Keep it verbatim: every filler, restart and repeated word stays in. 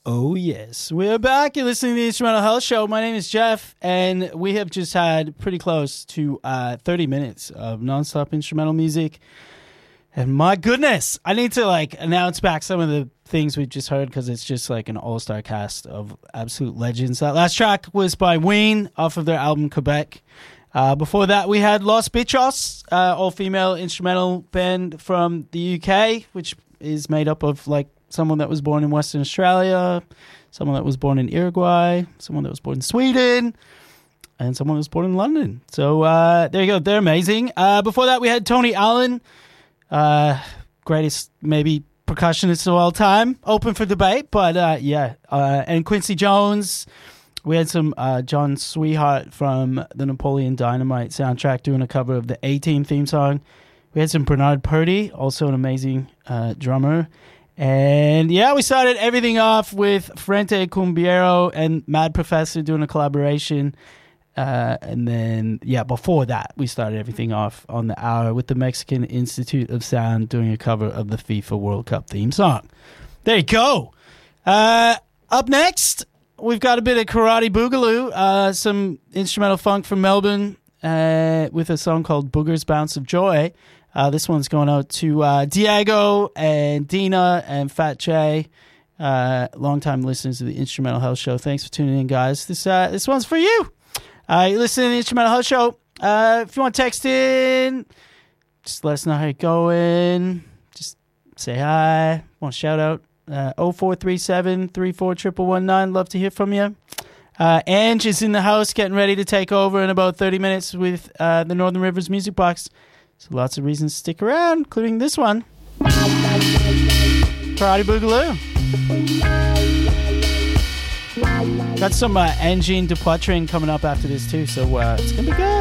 Oh, yes. We're back. You're listening to the Instrumental Health Show. My name is Jeff, and we have just had pretty close to uh, thirty minutes of nonstop instrumental music. And my goodness, I need to like announce back some of the things we've just heard because it's just like an all-star cast of absolute legends. That last track was by Ween off of their album Quebec. Uh, before that, we had Los Bichos, uh, all-female instrumental band from the U K, which is made up of like someone that was born in Western Australia, someone that was born in Uruguay, someone that was born in Sweden, and someone that was born in London. So uh, there you go. They're amazing. Uh, before that, we had Tony Allen, uh, greatest maybe percussionist of all time, open for debate. But uh, yeah, uh, and Quincy Jones. We had some uh, John Sweetheart from the Napoleon Dynamite soundtrack doing a cover of the A-Team theme song. We had some Bernard Purdy, also an amazing uh, drummer. And yeah, we started everything off with Frente Cumbiero and Mad Professor doing a collaboration. Uh, and then, yeah, before that, we started everything off on the hour with the Mexican Institute of Sound doing a cover of the FIFA World Cup theme song. There you go. Uh, up next, we've got a bit of Karate Boogaloo, uh, some instrumental funk from Melbourne uh, with a song called Booger's Bounce of Joy. Uh, this one's going out to uh, Diego and Dina and Fat Jay, uh, longtime listeners of the Instrumental Health Show. Thanks for tuning in, guys. This uh, this one's for you. Uh, you're listening to the Instrumental Health Show. Uh, if you want to text in, just let us know how you're going. Just say hi. Want a shout out? Uh, oh four three seven, three four one one one nine. Love to hear from you. Uh, Ange is in the house getting ready to take over in about thirty minutes with uh, the Northern Rivers Music Box. So lots of reasons to stick around, including this one. Karate Boogaloo. Got some uh, Engine de Poitrine coming up after this too, so uh, it's going to be good.